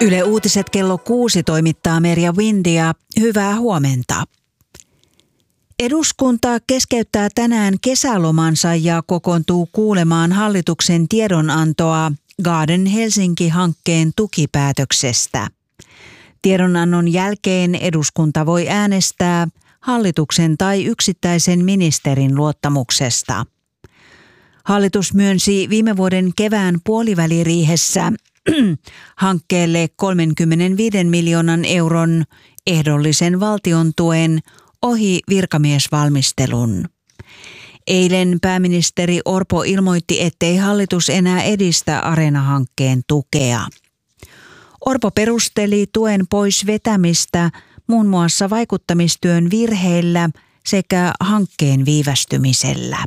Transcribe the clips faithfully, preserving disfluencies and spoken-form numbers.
Yle Uutiset kello kuusi toimittaa Merja Windia. Hyvää huomenta. Eduskunta keskeyttää tänään kesälomansa ja kokoontuu kuulemaan hallituksen tiedonantoa Garden Helsinki-hankkeen tukipäätöksestä. Tiedonannon jälkeen eduskunta voi äänestää hallituksen tai yksittäisen ministerin luottamuksesta. Hallitus myönsi viime vuoden kevään puoliväliriihessä hankkeelle kolmekymmentäviisi miljoonan euron ehdollisen valtion tuen ohi virkamiesvalmistelun. Eilen pääministeri Orpo ilmoitti, ettei hallitus enää edistä Areena-hankkeen tukea. Orpo perusteli tuen pois vetämistä muun muassa vaikuttamistyön virheillä sekä hankkeen viivästymisellä.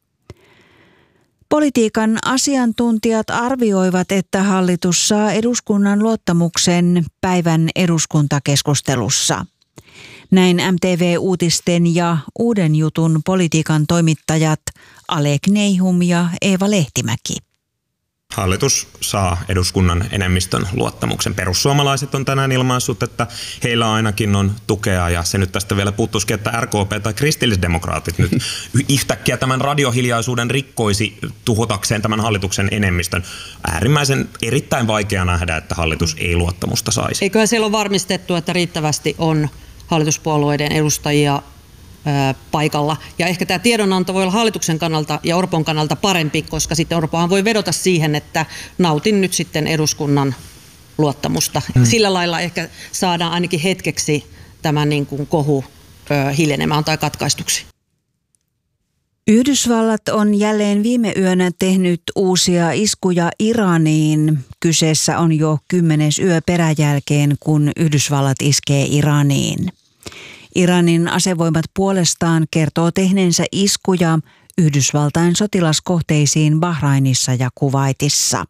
Politiikan asiantuntijat arvioivat, että hallitus saa eduskunnan luottamuksen päivän eduskuntakeskustelussa. Näin M T V-uutisten ja Uuden jutun politiikan toimittajat Ale Kneihum ja Eeva Lehtimäki. Hallitus saa eduskunnan enemmistön luottamuksen. Perussuomalaiset on tänään ilmaissut, että heillä ainakin on tukea, ja se nyt tästä vielä puuttuisikin, että R K P tai kristillisdemokraatit nyt yhtäkkiä tämän radiohiljaisuuden rikkoisi tuhotakseen tämän hallituksen enemmistön. Äärimmäisen erittäin vaikea nähdä, että hallitus ei luottamusta saisi. Eiköhän siellä ole varmistettu, että riittävästi on hallituspuolueiden edustajia paikalla. Ja ehkä tämä tiedonanto voi olla hallituksen kannalta ja Orpon kannalta parempi, koska sitten Orpohan voi vedota siihen, että nautin nyt sitten eduskunnan luottamusta. Hmm. Sillä lailla ehkä saadaan ainakin hetkeksi tämä niin kuin kohu ö, hiljenemään tai katkaistuksi. Yhdysvallat on jälleen viime yönä tehnyt uusia iskuja Iraniin. Kyseessä on jo kymmenes yö peräjälkeen, kun Yhdysvallat iskee Iraniin. Iranin asevoimat puolestaan kertoo tehneensä iskuja Yhdysvaltain sotilaskohteisiin Bahrainissa ja Kuwaitissa.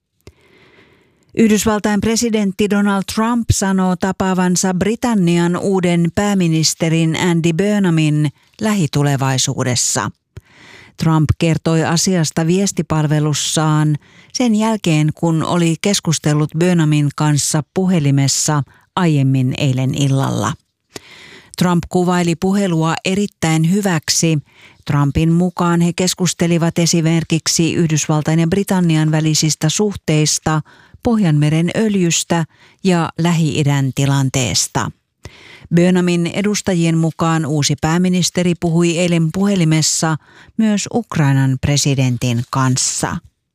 Yhdysvaltain presidentti Donald Trump sanoo tapaavansa Britannian uuden pääministerin Andy Burnhamin lähitulevaisuudessa. Trump kertoi asiasta viestipalvelussaan sen jälkeen, kun oli keskustellut Burnhamin kanssa puhelimessa aiemmin eilen illalla. Trump kuvaili puhelua erittäin hyväksi. Trumpin mukaan he keskustelivat esimerkiksi Yhdysvaltain ja Britannian välisistä suhteista, Pohjanmeren öljystä ja Lähi-idän tilanteesta. Burnhamin edustajien mukaan uusi pääministeri puhui eilen puhelimessa myös Ukrainan presidentin kanssa.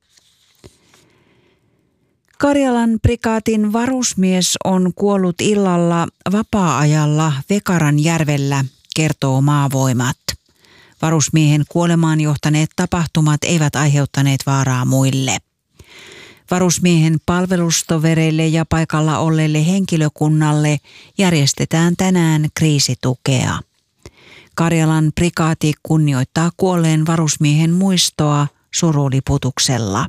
Karjalan prikaatin varusmies on kuollut illalla vapaa-ajalla Vekaranjärvellä, kertoo Maavoimat. Varusmiehen kuolemaan johtaneet tapahtumat eivät aiheuttaneet vaaraa muille. Varusmiehen palvelustovereille ja paikalla olleille henkilökunnalle järjestetään tänään kriisitukea. Karjalan prikaati kunnioittaa kuolleen varusmiehen muistoa suruliputuksella.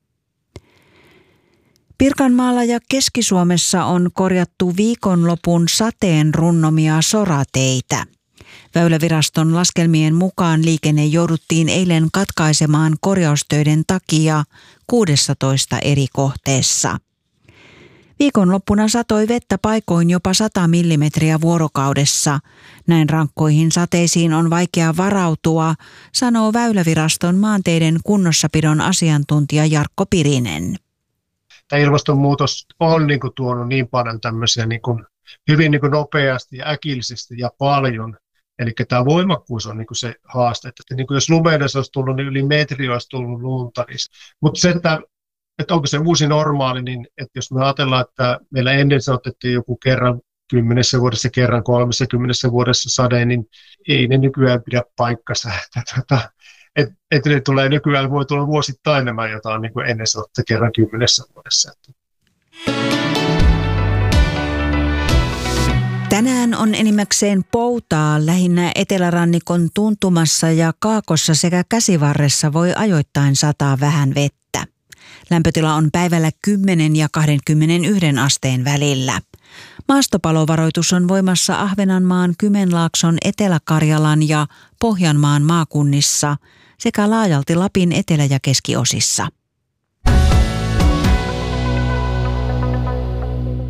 Pirkanmaalla ja Keski-Suomessa on korjattu viikonlopun sateen runnomia sorateitä. Väyläviraston laskelmien mukaan liikenne jouduttiin eilen katkaisemaan korjaustöiden takia kuusitoista eri kohteessa. Viikonloppuna satoi vettä paikoin jopa sata millimetriä vuorokaudessa. Näin rankkoihin sateisiin on vaikea varautua, sanoo Väyläviraston maanteiden kunnossapidon asiantuntija Jarkko Pirinen. Tämä ilmastonmuutos on niin kuin tuonut niin paljon tämmöisiä niin kuin hyvin niin kuin nopeasti ja äkillisesti ja paljon. Eli tämä voimakkuus on niin kuin se haaste. Että niin kuin jos lumeudessa olisi tullut, niin yli metri olisi tullut lunta. Mutta se, että, että onko se uusi normaali, niin että jos me ajatellaan, että meillä ennen se otettiin joku kerran kymmenessä vuodessa, kerran kolmessa kymmenessä vuodessa sade, niin ei ne nykyään pidä paikkansa. Että et, et ne tulee nykyään, voi tulla vuosittain nämä jotain niin kuin ennen se otti kerran kymmenessä vuodessa. Tänään on enimmäkseen poutaa, lähinnä etelärannikon tuntumassa ja kaakossa sekä käsivarressa voi ajoittain sataa vähän vettä. Lämpötila on päivällä kymmenen ja kaksikymmentäyksi asteen välillä. Maastopalovaroitus on voimassa Ahvenanmaan, Kymenlaakson, Etelä-Karjalan ja Pohjanmaan maakunnissa sekä laajalti Lapin etelä- ja keskiosissa.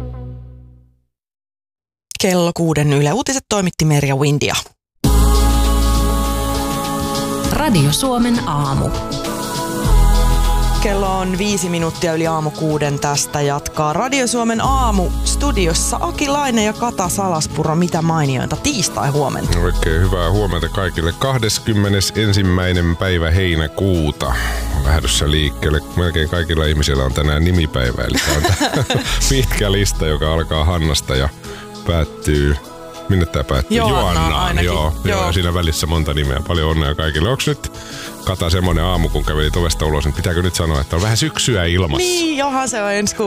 kello kuuden Yle Uutiset toimitti Merja Windia. Radio Suomen aamu. Kello on viisi minuuttia yli aamu kuuden. Tästä jatkaa Radio Suomen aamu. Studiossa Aki Laine ja Kata Salaspuro. Mitä mainiointa tiistai huomenta. Oikein hyvää huomenta kaikille. kahdeskymmenesensimmäinen päivä heinäkuuta lähdössä liikkeelle. Melkein kaikilla ihmisillä on tänään nimipäivä. Eli tämä on pitkä lista, joka alkaa Hannasta ja päättyy... Minne tämä päättyy? Joannaan. Joo, joo. joo, ja siinä välissä monta nimeä. Paljon onnea kaikille. Onko nyt, Kata, semmoinen aamu, kun kävelit ovesta ulos, niin pitääkö nyt sanoa, että on vähän syksyä ilmassa? Niin, johan se on ensi